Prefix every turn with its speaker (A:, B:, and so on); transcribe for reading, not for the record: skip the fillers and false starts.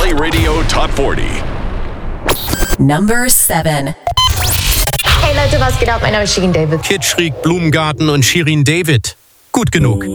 A: Play Radio Top 40.
B: Number 7.
C: Hey Leute, was geht ab? Mein Name ist Shirin David.
D: Kitschrig, Blumengarten und Shirin David. Gut genug.